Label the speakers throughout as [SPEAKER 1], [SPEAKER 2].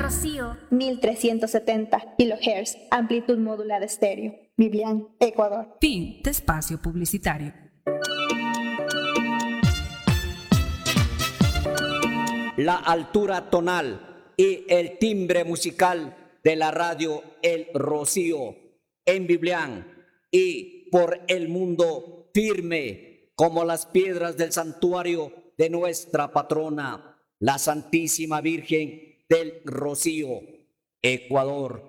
[SPEAKER 1] Rocío.
[SPEAKER 2] 1370 kHz, amplitud modulada estéreo. Biblián, Ecuador.
[SPEAKER 3] Fin de espacio publicitario.
[SPEAKER 4] La altura tonal y el timbre musical de la radio El Rocío en Biblián y por el mundo firme como las piedras del santuario de nuestra patrona, la Santísima Virgen del Rocío, Ecuador.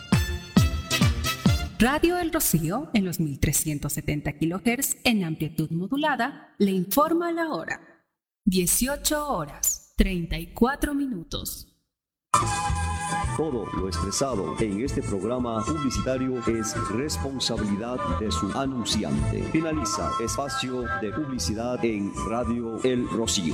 [SPEAKER 3] Radio El Rocío en los 1370 kHz en amplitud modulada le informa la hora. 18 horas, 34 minutos.
[SPEAKER 5] Todo lo expresado en este programa publicitario es responsabilidad de su anunciante. Finaliza espacio de publicidad en Radio El Rocío.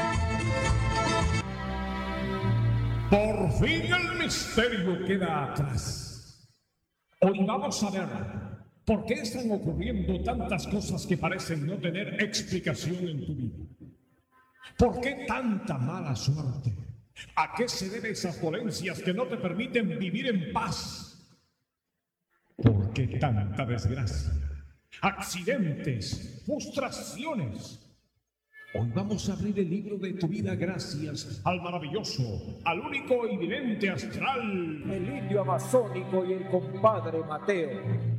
[SPEAKER 6] Por fin el misterio queda atrás. Hoy vamos a ver por qué están ocurriendo tantas cosas que parecen no tener explicación en tu vida. ¿Por qué tanta mala suerte? ¿A qué se deben esas dolencias que no te permiten vivir en paz? ¿Por qué tanta desgracia? Accidentes, frustraciones. Hoy vamos a abrir el libro de tu vida gracias al maravilloso, al único y vidente astral,
[SPEAKER 7] el indio amazónico y el compadre Mateo.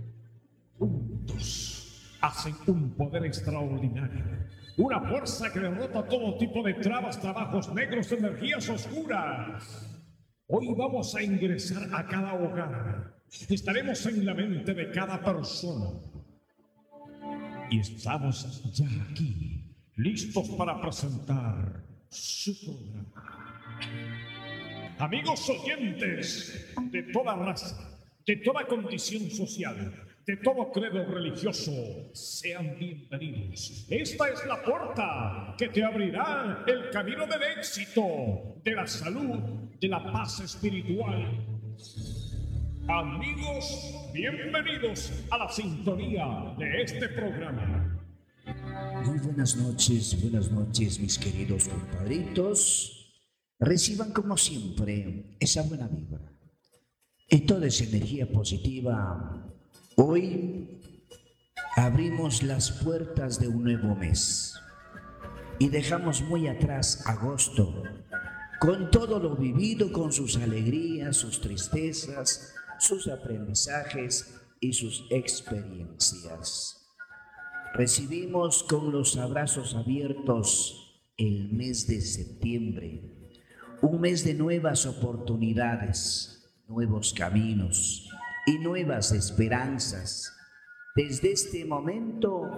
[SPEAKER 6] Juntos hacen un poder extraordinario. Una fuerza que derrota todo tipo de trabas, trabajos negros, energías oscuras. Hoy vamos a ingresar a cada hogar. Estaremos en la mente de cada persona. Y estamos ya aquí, listos para presentar su programa. Amigos oyentes de toda raza, de toda condición social, de todo credo religioso, sean bienvenidos. Esta es la puerta que te abrirá el camino del éxito, de la salud, de la paz espiritual. Amigos, bienvenidos a la sintonía de este programa.
[SPEAKER 8] Muy buenas noches mis queridos compadritos. Reciban como siempre esa buena vibra y toda esa energía positiva. Hoy abrimos las puertas de un nuevo mes y dejamos muy atrás agosto, con todo lo vivido, con sus alegrías, sus tristezas, sus aprendizajes y sus experiencias. Recibimos con los abrazos abiertos el mes de septiembre, un mes de nuevas oportunidades, nuevos caminos y nuevas esperanzas. Desde este momento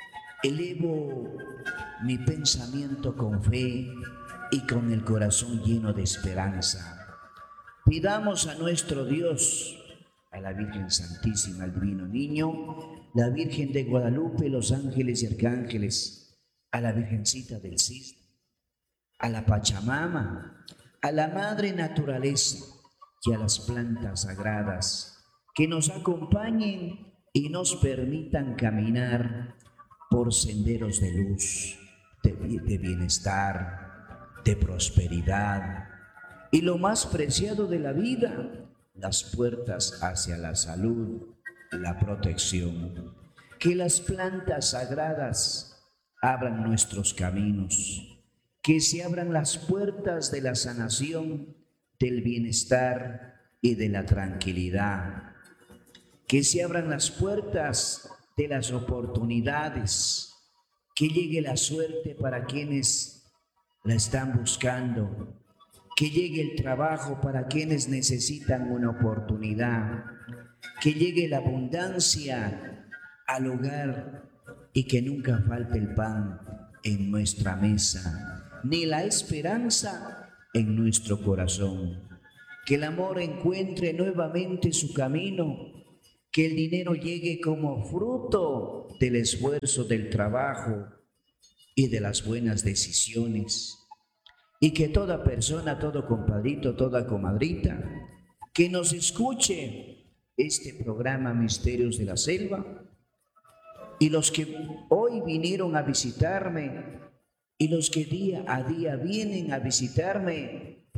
[SPEAKER 8] elevo mi pensamiento con fe y con el corazón lleno de esperanza. Pidamos a nuestro Dios, a la Virgen Santísima, al Divino Niño, la Virgen de Guadalupe, los ángeles y arcángeles, a la Virgencita del Cisne, a la Pachamama, a la Madre Naturaleza y a las plantas sagradas, que nos acompañen y nos permitan caminar por senderos de luz, de bienestar, de prosperidad y lo más preciado de la vida, las puertas hacia la salud, la protección. Que las plantas sagradas abran nuestros caminos, que se abran las puertas de la sanación, del bienestar y de la tranquilidad. Que se abran las puertas de las oportunidades, que llegue la suerte para quienes la están buscando, que llegue el trabajo para quienes necesitan una oportunidad, que llegue la abundancia al hogar y que nunca falte el pan en nuestra mesa, ni la esperanza en nuestro corazón. Que el amor encuentre nuevamente su camino, que el dinero llegue como fruto del esfuerzo, del trabajo y de las buenas decisiones. Y que toda persona, todo compadrito, toda comadrita, que nos escuche este programa Misterios de la Selva, y los que hoy vinieron a visitarme, y los que día a día vienen a visitarme,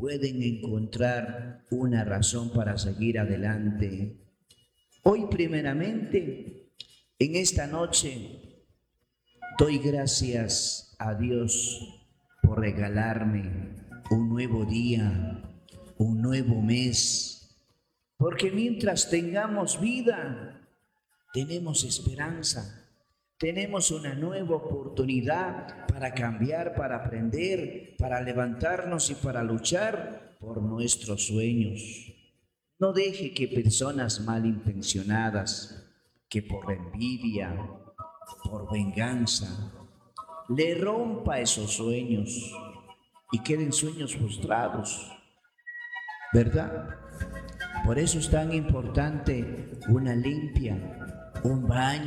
[SPEAKER 8] pueden encontrar una razón para seguir adelante. Hoy primeramente, en esta noche, doy gracias a Dios por regalarme un nuevo día, un nuevo mes, porque mientras tengamos vida, tenemos esperanza. Tenemos una nueva oportunidad para cambiar, para aprender, para levantarnos y para luchar por nuestros sueños. No deje que personas malintencionadas, que por envidia, por venganza, le rompa esos sueños y queden sueños frustrados, ¿verdad? Por eso es tan importante una limpia, un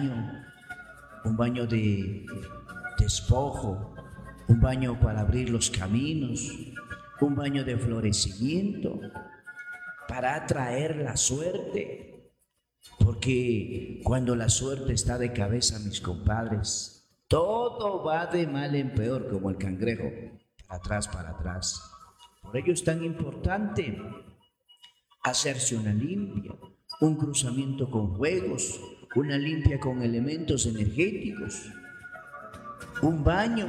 [SPEAKER 8] baño de despojo, un baño para abrir los caminos, un baño de florecimiento, para atraer la suerte. Porque cuando la suerte está de cabeza, mis compadres, todo va de mal en peor, como el cangrejo, para atrás, para atrás. Por ello es tan importante hacerse una limpia, un cruzamiento con fuegos, una limpia con elementos energéticos, un baño,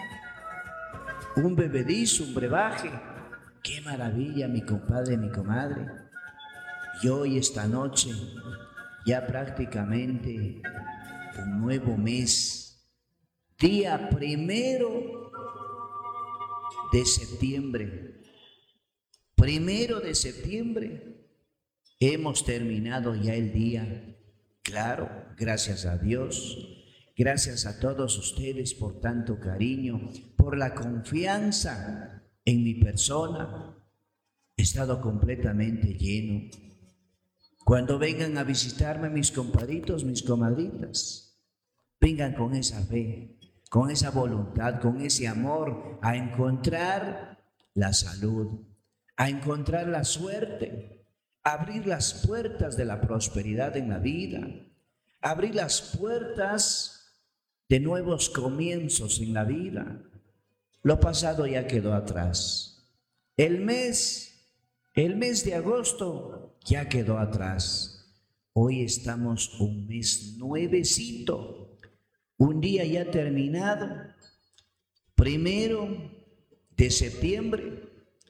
[SPEAKER 8] un bebedizo, un brebaje. ¡Qué maravilla, mi compadre, mi comadre! Y hoy, esta noche, ya prácticamente un nuevo mes, día 1 de septiembre. 1 de septiembre, hemos terminado ya el día. Claro, gracias a Dios, gracias a todos ustedes por tanto cariño, por la confianza en mi persona. He estado completamente lleno. Cuando vengan a visitarme mis compadritos, mis comadritas, vengan con esa fe, con esa voluntad, con ese amor a encontrar la salud, a encontrar la suerte, abrir las puertas de la prosperidad en la vida, abrir las puertas de nuevos comienzos en la vida. Lo pasado ya quedó atrás. El mes de agosto ya quedó atrás. Hoy estamos un mes nuevecito, un día ya terminado, 1 de septiembre.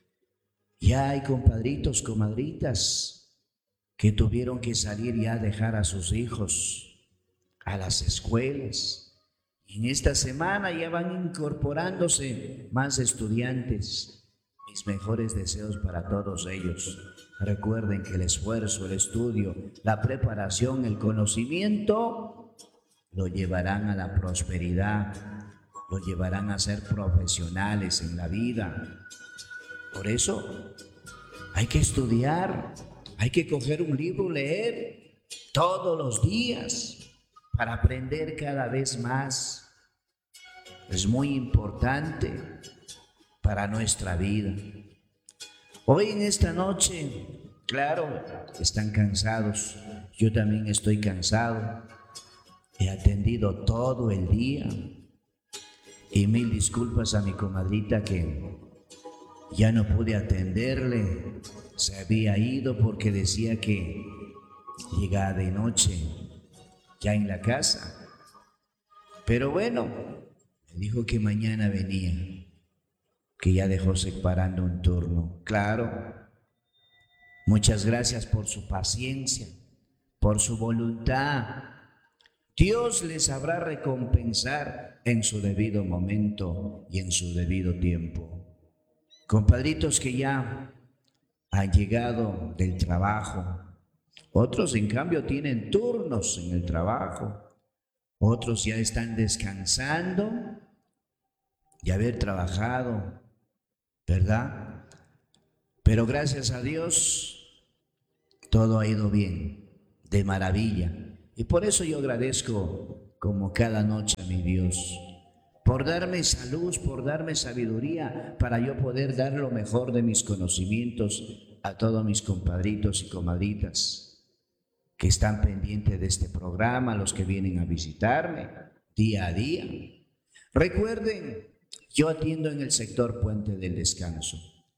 [SPEAKER 8] Ya hay compadritos, comadritas que tuvieron que salir ya a dejar a sus hijos a las escuelas. Y en esta semana ya van incorporándose más estudiantes. Mis mejores deseos para todos ellos. Recuerden que el esfuerzo, el estudio, la preparación, el conocimiento lo llevarán a la prosperidad, lo llevarán a ser profesionales en la vida. Por eso hay que estudiar, hay que coger un libro, leer todos los días para aprender cada vez más. Es muy importante para nuestra vida. Hoy en esta noche, claro, están cansados. Yo también estoy cansado. He atendido todo el día. Y 1000 disculpas a mi comadrita que ya no pude atenderle. Se había ido porque decía que llegaba de noche ya en la casa. Pero bueno, me dijo que mañana venía, que ya dejó separando un turno. Claro, muchas gracias por su paciencia, por su voluntad. Dios les sabrá recompensar en su debido momento y en su debido tiempo. Compadritos que ya han llegado del trabajo, otros en cambio tienen turnos en el trabajo, otros ya están descansando de haber trabajado, ¿verdad? Pero gracias a Dios todo ha ido bien, de maravilla. Y por eso yo agradezco como cada noche a mi Dios, por darme salud, por darme sabiduría, para yo poder dar lo mejor de mis conocimientos a todos mis compadritos y comadritas que están pendientes de este programa, los que vienen a visitarme día a día. Recuerden, yo atiendo en el sector Puente del Descanso,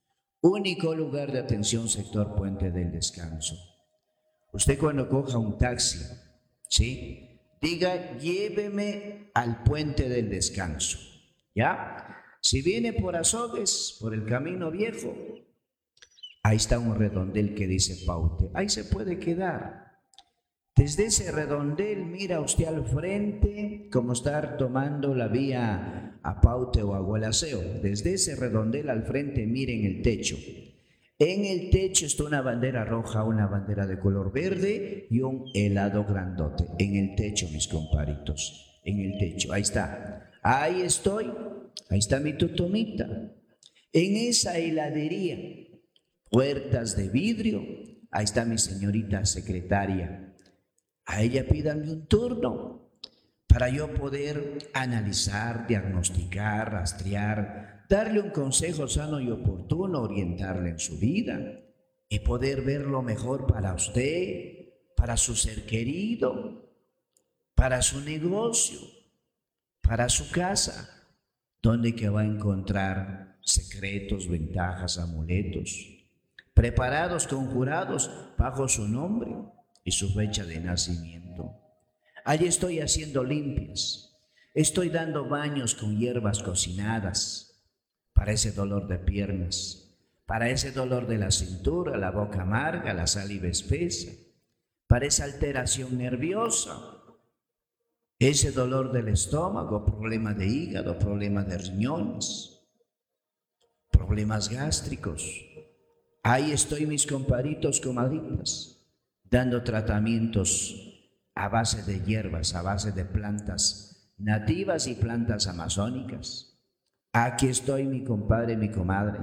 [SPEAKER 8] Único lugar de atención, sector Puente del Descanso. Usted cuando coja un taxi, ¿sí? Diga, lléveme al Puente del Descanso, ¿ya? Si viene por Azogues, por el Camino Viejo, ahí está un redondel que dice Paute, ahí se puede quedar. Desde ese redondel mira usted al frente como estar tomando la vía a Paute o a Gualaceo. Desde ese redondel al frente miren el techo. En el techo está una bandera roja, una bandera de color verde y un helado grandote. En el techo, mis comparitos, en el techo, ahí está. Ahí estoy, ahí está mi totomita. En esa heladería, puertas de vidrio, ahí está mi señorita secretaria. A ella pídanme un turno para yo poder analizar, diagnosticar, rastrear, darle un consejo sano y oportuno, orientarle en su vida y poder ver lo mejor para usted, para su ser querido, para su negocio, para su casa, donde que va a encontrar secretos, ventajas, amuletos, preparados, conjurados bajo su nombre y su fecha de nacimiento. Allí estoy haciendo limpias, estoy dando baños con hierbas cocinadas para ese dolor de piernas, para ese dolor de la cintura, la boca amarga, la saliva espesa, para esa alteración nerviosa, ese dolor del estómago, problemas de hígado, problemas de riñones, problemas gástricos. Ahí estoy, mis comparitos, comadritas, dando tratamientos a base de hierbas, a base de plantas nativas y plantas amazónicas. Aquí estoy, mi compadre, mi comadre,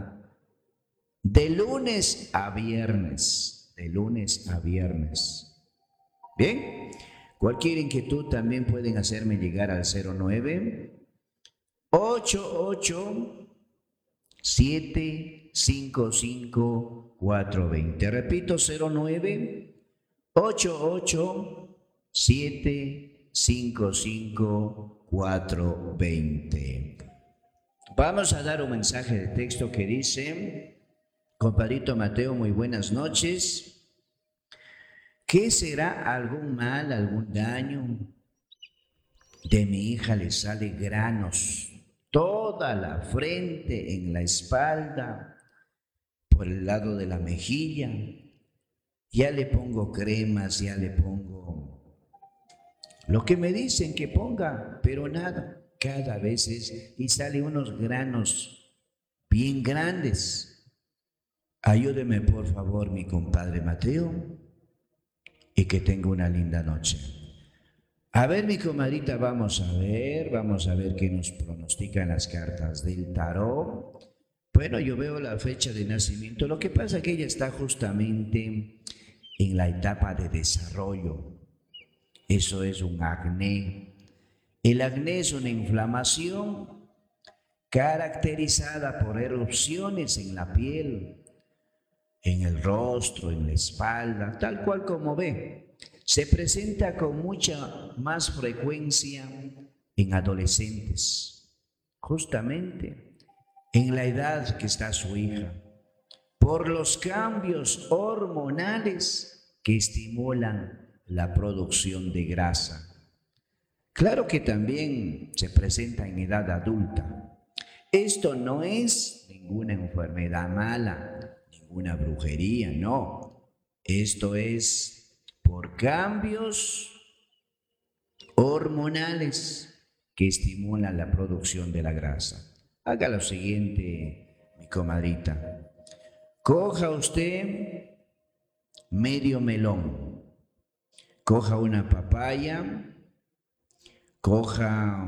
[SPEAKER 8] de lunes a viernes, de lunes a viernes. Bien, cualquier inquietud también pueden hacerme llegar al 09-88-755-420. Repito, 09-88-755-420. Vamos a dar un mensaje de texto que dice: compadrito Mateo, muy buenas noches. ¿Qué será? ¿Algún mal, algún daño? De mi hija le sale granos, toda la frente, en la espalda, por el lado de la mejilla. Ya le pongo cremas, ya le pongo lo que me dicen que ponga, pero nada, cada vez es, y sale unos granos bien grandes. Ayúdeme por favor, mi compadre Mateo, y que tenga una linda noche. A ver, mi comadrita, vamos a ver qué nos pronostican las cartas del tarot. Bueno, yo veo la fecha de nacimiento. Lo que pasa es que ella está justamente en la etapa de desarrollo. Eso es un acné. El acné es una inflamación caracterizada por erupciones en la piel, en el rostro, en la espalda, tal cual como ve. Se presenta con mucha más frecuencia en adolescentes, justamente en la edad que está su hija, por los cambios hormonales que estimulan la producción de grasa. Claro que también se presenta en edad adulta. Esto no es ninguna enfermedad mala, ninguna brujería, no. Esto es por cambios hormonales que estimulan la producción de la grasa. Haga lo siguiente, mi comadrita. Coja usted medio melón, coja una papaya, coja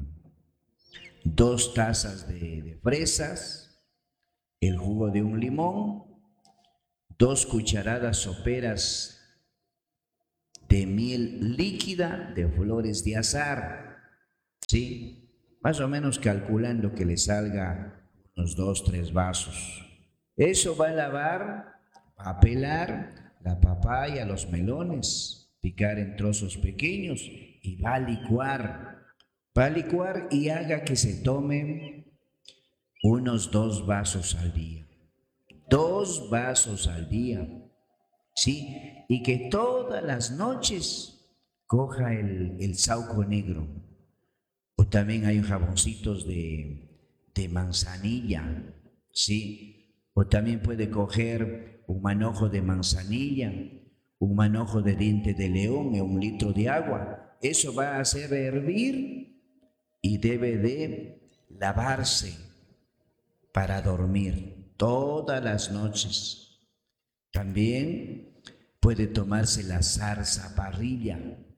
[SPEAKER 8] 2 tazas de fresas, el jugo de un limón, 2 cucharadas soperas de miel líquida de flores de azahar, ¿sí? Más o menos calculando que le salga unos 2-3 vasos. Eso va a lavar, va a pelar la papaya, los melones, picar en trozos pequeños y va a licuar. Va a licuar y haga que se tome unos 2 vasos al día. 2 vasos al día, ¿sí? Y que todas las noches coja el saúco negro. O también hay jaboncitos de manzanilla, ¿sí? O también puede coger un manojo de manzanilla, un manojo de diente de león y 1 litro de agua. Eso va a hacer hervir y debe de lavarse para dormir todas las noches. También puede tomarse la zarzaparrilla,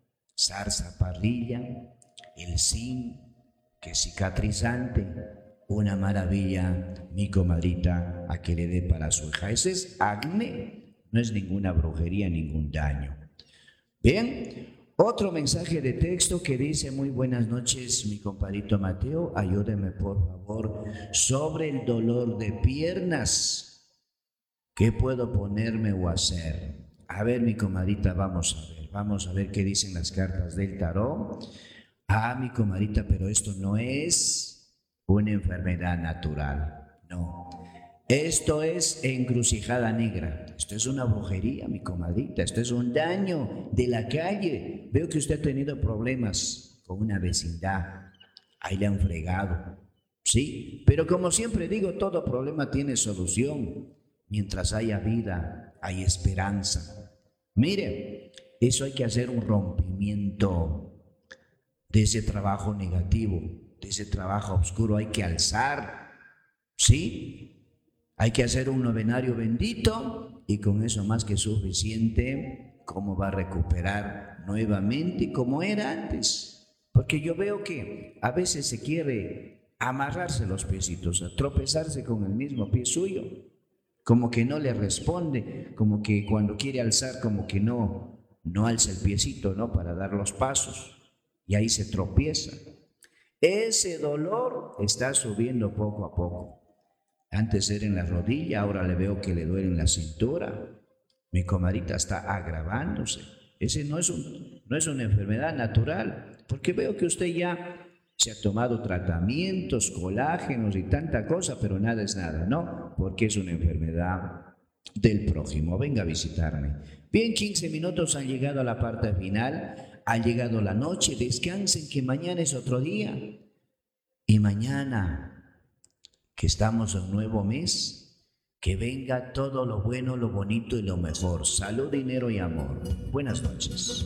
[SPEAKER 8] el zinc, que es cicatrizante, una maravilla, mi comadrita, a que le dé para su hija. Ese es acné, no es ninguna brujería, ningún daño. Bien, otro mensaje de texto que dice: muy buenas noches, mi compadrito Mateo, ayúdeme por favor sobre el dolor de piernas. ¿Qué puedo ponerme o hacer? A ver, mi comadrita, vamos a ver qué dicen las cartas del tarot. Mi comadrita, pero esto no es una enfermedad natural, no. Esto es encrucijada negra, esto es una brujería, mi comadrita, esto es un daño de la calle. Veo que usted ha tenido problemas con una vecindad, ahí le han fregado, sí, pero como siempre digo, todo problema tiene solución. Mientras haya vida, hay esperanza. Mire, eso hay que hacer un rompimiento de ese trabajo negativo, de ese trabajo oscuro, hay que alzar, ¿sí? Hay que hacer un novenario bendito y con eso más que suficiente. ¿Cómo va a recuperar nuevamente como era antes? Porque yo veo que a veces se quiere amarrarse los piecitos, a tropezarse con el mismo pie suyo, como que no le responde, como que cuando quiere alzar, como que no alza el piecito, ¿no? Para dar los pasos, y ahí se tropieza. Ese dolor está subiendo poco a poco. Antes era en la rodilla, ahora le veo que le duele en la cintura. Mi comadrita está agravándose. Ese no es una enfermedad natural, porque veo que usted ya se ha tomado tratamientos, colágenos y tanta cosa, pero nada es nada, ¿no? Porque es una enfermedad del prójimo. Venga a visitarme. Bien, 15 minutos han llegado a la parte final, ha llegado la noche, descansen que mañana es otro día. Y mañana, que estamos en un nuevo mes, que venga todo lo bueno, lo bonito y lo mejor. Salud, dinero y amor. Buenas noches.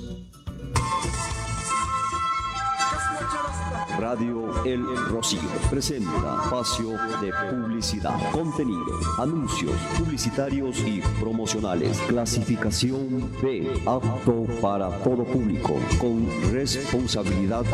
[SPEAKER 5] Radio El Rocío presenta espacio de publicidad, contenido, anuncios publicitarios y promocionales. Clasificación B, apto para todo público, con responsabilidad